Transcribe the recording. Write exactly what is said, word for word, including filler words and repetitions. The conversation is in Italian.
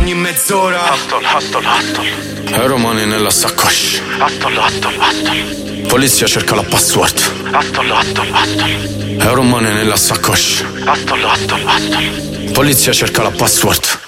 ogni mezz'ora. Hustle, hustle, hustle. Euro money nella sacoche. Hustle, hustle, hustle. Polizia cerca la password. Hustle, hustle, hustle. Euro money nella sacoche. Hustle, hustle, hustle. Polizia cerca la password.